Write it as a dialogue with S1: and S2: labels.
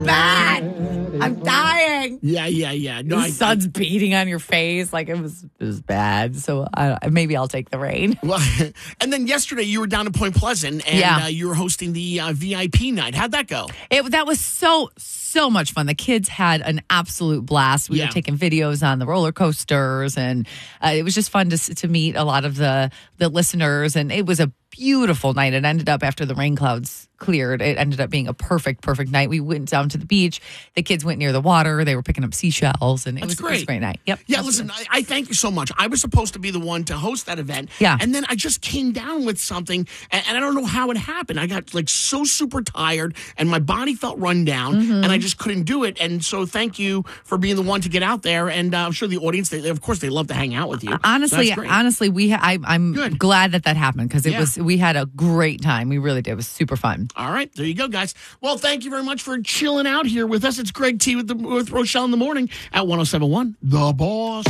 S1: bad. I'm dying.
S2: Yeah. No,
S1: The sun's beating on your face. Like, it was bad. So maybe I'll take the rain.
S2: Well, and then yesterday you were down in Point Pleasant and you were hosting the VIP night. How'd that go?
S1: That was so much fun. The kids had an absolute blast. We were taking videos on the roller coasters, and it was just fun to meet a lot of the listeners. And it was a beautiful night. It ended up, after the rain clouds cleared, it ended up being a perfect night. We went down to the beach. The kids went near the water. They were picking up seashells, and it was a great night. Yep.
S2: Yeah, listen, I thank you so much. I was supposed to be the one to host that event.
S1: Yeah.
S2: And then I just came down with something, and I don't know how it happened. I got like so super tired, and my body felt run down, and I just couldn't do it. And so thank you for being the one to get out there. And I'm sure the audience, they love to hang out with you.
S1: Honestly, I'm
S2: Good.
S1: glad that happened, because we had a great time. We really did. It was super fun.
S2: All right, there you go, guys. Well, thank you very much for chilling out here with us. It's Greg T with Rochelle in the morning at 107.1 The Boss.